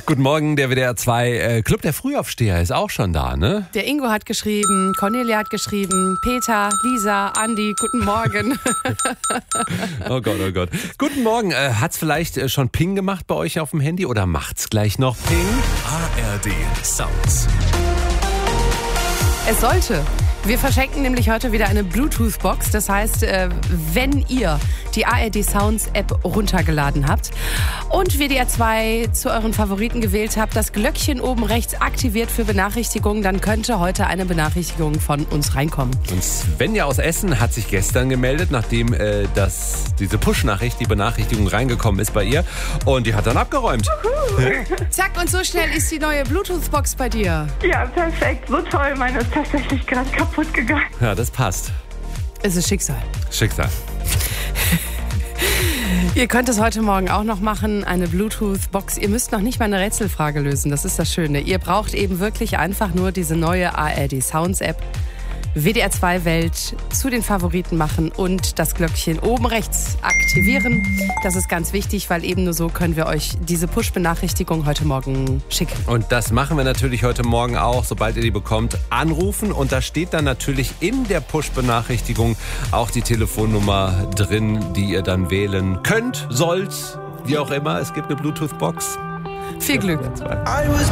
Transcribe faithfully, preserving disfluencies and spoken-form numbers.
Guten Morgen, der W D R zwei äh, Club der Frühaufsteher ist auch schon da, ne? Der Ingo hat geschrieben, Cornelia hat geschrieben, Peter, Lisa, Andi, guten Morgen. Oh Gott, oh Gott. Guten Morgen, äh, hat's vielleicht äh, schon Ping gemacht bei euch auf dem Handy oder macht's gleich noch Ping? A R D Sounds. Es sollte. Wir verschenken nämlich heute wieder eine Bluetooth-Box. Das heißt, äh, wenn ihr die A R D Sounds App runtergeladen habt und W D R zwei zu euren Favoriten gewählt habt, das Glöckchen oben rechts aktiviert für Benachrichtigungen, dann könnte heute eine Benachrichtigung von uns reinkommen. Und Svenja aus Essen hat sich gestern gemeldet, nachdem äh, das, diese Push-Nachricht, die Benachrichtigung reingekommen ist bei ihr. Und die hat dann abgeräumt. Zack, und so schnell ist die neue Bluetooth-Box bei dir. Ja, perfekt. So toll. Meine ist tatsächlich gerade kaputt gegangen. Ja, das passt. Es ist Schicksal. Schicksal. Ihr könnt es heute Morgen auch noch machen, eine Bluetooth-Box. Ihr müsst noch nicht mal eine Rätselfrage lösen, das ist das Schöne. Ihr braucht eben wirklich einfach nur diese neue A R D Sounds App. W D R zwei Welt zu den Favoriten machen und das Glöckchen oben rechts aktivieren. Das ist ganz wichtig, weil eben nur so können wir euch diese Push-Benachrichtigung heute Morgen schicken. Und das machen wir natürlich heute Morgen auch, sobald ihr die bekommt, anrufen. Und da steht dann natürlich in der Push-Benachrichtigung auch die Telefonnummer drin, die ihr dann wählen könnt, sollt, wie auch immer. Es gibt eine Bluetooth-Box. Viel Glück.